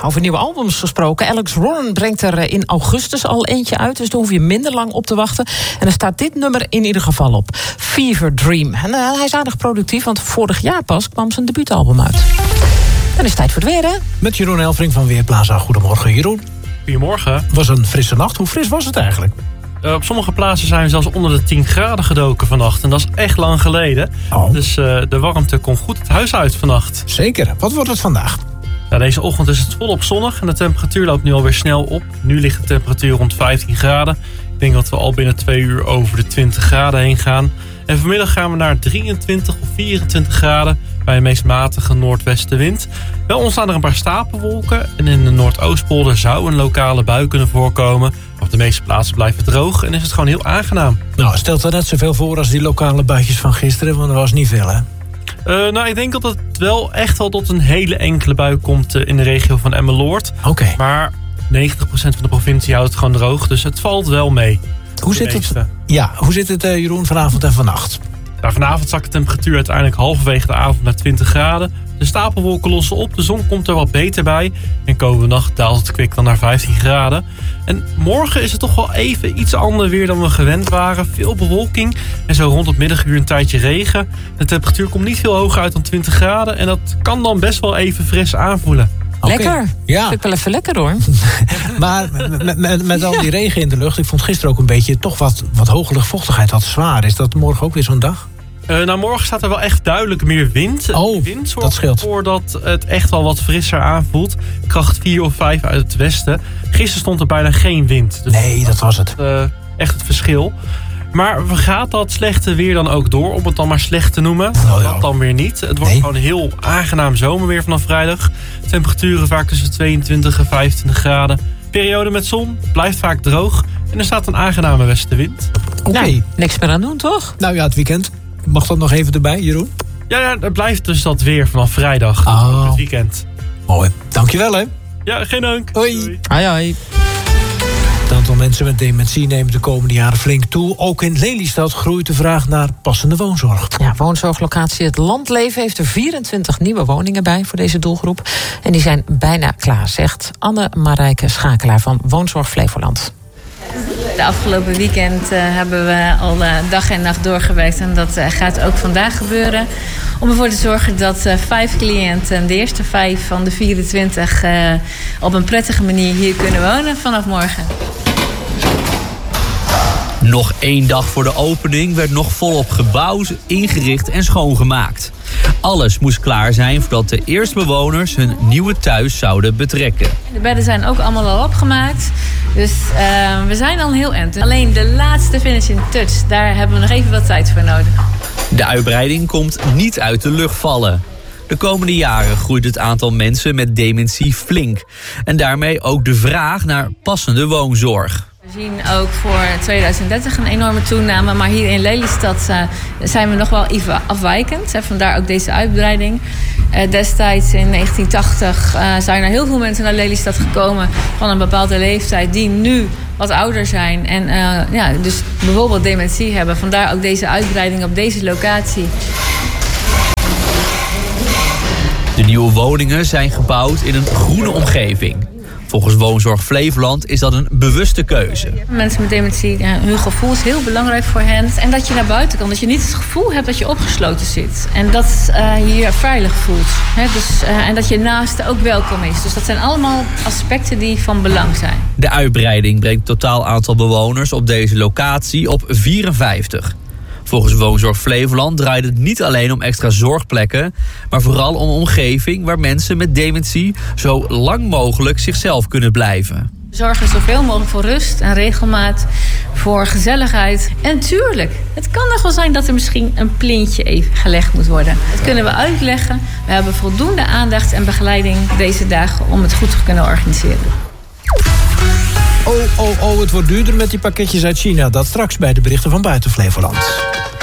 over nieuwe albums gesproken. Alex Warren brengt er in augustus al eentje uit, dus daar hoef je minder lang op te wachten. En er staat dit nummer in ieder geval op. Fever Dream. En hij is aardig productief, want vorig jaar pas kwam zijn debuutalbum uit. Dan is het tijd voor het weer, hè? Met Jeroen Elfring van Weerplaza. Goedemorgen, Jeroen. Goedemorgen. Het was een frisse nacht. Hoe fris was het eigenlijk? Op sommige plaatsen zijn we zelfs onder de 10 graden gedoken vannacht. En dat is echt lang geleden. Oh. Dus de warmte kon goed het huis uit vannacht. Zeker. Wat wordt het vandaag? Ja, deze ochtend is het volop zonnig en de temperatuur loopt nu alweer snel op. Nu ligt de temperatuur rond 15 graden. Ik denk dat we al binnen 2 uur over de 20 graden heen gaan. En vanmiddag gaan we naar 23 of 24 graden bij een meest matige noordwestenwind. Wel ontstaan er een paar stapelwolken en in de Noordoostpolder zou een lokale bui kunnen voorkomen. Op de meeste plaatsen blijft het droog en is het gewoon heel aangenaam. Nou, stelt er net zoveel voor als die lokale buitjes van gisteren, want er was niet veel, hè? Nou, ik denk dat het wel echt wel tot een hele enkele bui komt in de regio van Emmeloord. Oké. Maar 90% van de provincie houdt het gewoon droog, dus het valt wel mee. Hoe zit het, Jeroen, vanavond en vannacht? Nou, vanavond zakt de temperatuur uiteindelijk halverwege de avond naar 20 graden. De stapelwolken lossen op, de zon komt er wat beter bij. En komende nacht daalt het kwik dan naar 15 graden. En morgen is het toch wel even iets ander weer dan we gewend waren. Veel bewolking en zo rond het middaguur een tijdje regen. De temperatuur komt niet veel hoger uit dan 20 graden. En dat kan dan best wel even fris aanvoelen. Lekker. Okay. Ja. Vind ik wel even lekker, hoor. Maar met al die regen in de lucht, ik vond gisteren ook een beetje toch wat hoge luchtvochtigheid, wat zwaar. Is dat morgen ook weer zo'n dag? Nou, morgen staat er wel echt duidelijk meer wind. Oh, wind zorgt dat scheelt. ervoor dat het echt wel wat frisser aanvoelt. Kracht 4 of 5 uit het westen. Gisteren stond er bijna geen wind. Dus nee, dat was het. Echt het verschil. Maar gaat dat slechte weer dan ook door, om het dan maar slecht te noemen? Oh, ja. Dat dan weer niet. Het wordt gewoon heel aangenaam zomerweer vanaf vrijdag. Temperaturen vaak tussen 22 en 25 graden. Periode met zon, blijft vaak droog. En er staat een aangename westenwind. Oké. Nou, niks meer aan doen, toch? Nou ja, het weekend. Mag dat nog even erbij, Jeroen? Ja, er blijft dus dat weer vanaf vrijdag. Oh. Het weekend. Mooi. Dankjewel, hè. Ja, geen dank. Hoi. Hoi, hoi. Het aantal mensen met dementie neemt de komende jaren flink toe. Ook in Lelystad groeit de vraag naar passende woonzorg. Ja, woonzorglocatie Het Landleven heeft er 24 nieuwe woningen bij voor deze doelgroep. En die zijn bijna klaar, zegt Anne-Marijke Schakelaar van Woonzorg Flevoland. De afgelopen weekend hebben we al dag en nacht doorgewerkt. En dat gaat ook vandaag gebeuren. Om ervoor te zorgen dat 5 cliënten, de eerste 5 van de 24... op een prettige manier hier kunnen wonen vanaf morgen. Nog 1 dag voor de opening werd nog volop gebouwd, ingericht en schoongemaakt. Alles moest klaar zijn voordat de eerste bewoners hun nieuwe thuis zouden betrekken. De bedden zijn ook allemaal al opgemaakt. Dus we zijn al heel eind. Alleen de laatste finishing touch, daar hebben we nog even wat tijd voor nodig. De uitbreiding komt niet uit de lucht vallen. De komende jaren groeit het aantal mensen met dementie flink. En daarmee ook de vraag naar passende woonzorg. We zien ook voor 2030 een enorme toename. Maar hier in Lelystad zijn we nog wel even afwijkend. Vandaar ook deze uitbreiding. Destijds in 1980 zijn er heel veel mensen naar Lelystad gekomen van een bepaalde leeftijd die nu wat ouder zijn. En dus bijvoorbeeld dementie hebben. Vandaar ook deze uitbreiding op deze locatie. De nieuwe woningen zijn gebouwd in een groene omgeving. Volgens Woonzorg Flevoland is dat een bewuste keuze. Mensen met dementie, hun gevoel is heel belangrijk voor hen. En dat je naar buiten kan, dat je niet het gevoel hebt dat je opgesloten zit. En dat je je veilig voelt. En dat je naaste ook welkom is. Dus dat zijn allemaal aspecten die van belang zijn. De uitbreiding brengt het totaal aantal bewoners op deze locatie op 54. Volgens Woonzorg Flevoland draait het niet alleen om extra zorgplekken, maar vooral om een omgeving waar mensen met dementie zo lang mogelijk zichzelf kunnen blijven. We zorgen zoveel mogelijk voor rust en regelmaat, voor gezelligheid. En tuurlijk, het kan nog wel zijn dat er misschien een plintje even gelegd moet worden. Dat kunnen we uitleggen. We hebben voldoende aandacht en begeleiding deze dagen om het goed te kunnen organiseren. Het wordt duurder met die pakketjes uit China. Dat straks bij de berichten van buiten Flevoland.